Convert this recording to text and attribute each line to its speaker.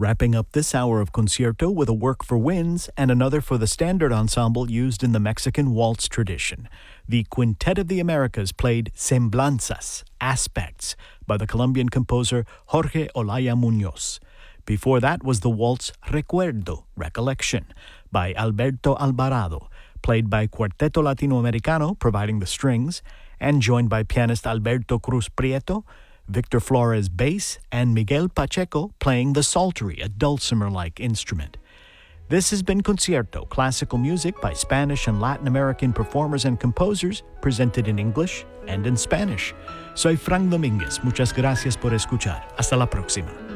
Speaker 1: Wrapping up this hour of concierto with a work for winds and another for the standard ensemble used in the Mexican waltz tradition. The Quintet of the Americas played Semblanzas, Aspects, by the Colombian composer Jorge Olaya Muñoz. Before that was the waltz Recuerdo, Recollection, by Alberto Alvarado, played by Cuarteto Latinoamericano, providing the strings, and joined by pianist Alberto Cruz Prieto, Victor Flores bass, and Miguel Pacheco playing the psaltery, a dulcimer-like instrument. This has been Concierto, classical music by Spanish and Latin American performers and composers, presented in English and in Spanish. Soy Frank Domínguez. Muchas gracias por escuchar. Hasta la próxima.